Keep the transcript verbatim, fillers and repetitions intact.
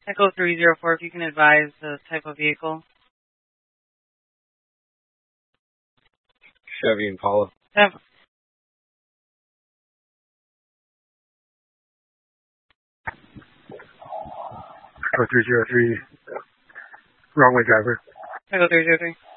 Echo three zero four, if you can advise the type of vehicle. Chevy Impala. Yep. Echo three zero three, wrong way driver. Echo three zero three.